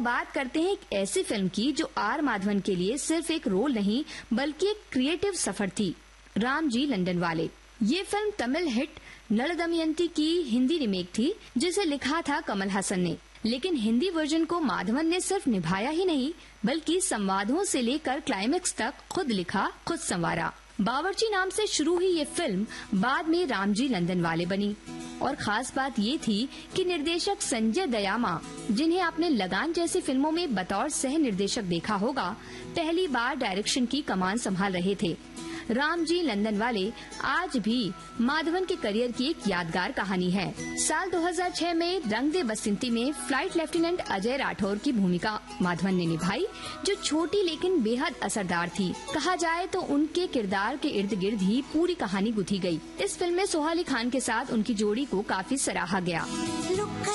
बात करते हैं एक ऐसी फिल्म की जो आर माधवन के लिए सिर्फ एक रोल नहीं बल्कि एक क्रिएटिव सफर थी, राम जी लंदन वाले। ये फिल्म तमिल हिट नल दमयंती की हिंदी रीमेक थी, जिसे लिखा था कमल हसन ने। लेकिन हिंदी वर्जन को माधवन ने सिर्फ निभाया ही नहीं बल्कि संवादों से लेकर क्लाइमेक्स तक खुद लिखा, खुद संवारा। बावर्ची नाम से शुरू हुई ये फिल्म बाद में राम जी लंदन वाले बनी। और खास बात ये थी कि निर्देशक संजय दयामा, जिन्हें आपने लगान जैसी फिल्मों में बतौर सह निर्देशक देखा होगा, पहली बार डायरेक्शन की कमान संभाल रहे थे। राम जी लंदन वाले आज भी माधवन के करियर की एक यादगार कहानी है। साल 2006 में रंग दे बसंती में फ्लाइट लेफ्टिनेंट अजय राठौर की भूमिका माधवन ने निभाई, जो छोटी लेकिन बेहद असरदार थी। कहा जाए तो उनके किरदार के इर्द गिर्द ही पूरी कहानी गुथी गई। इस फिल्म में सोहा अली खान के साथ उनकी जोड़ी को काफी सराहा गया।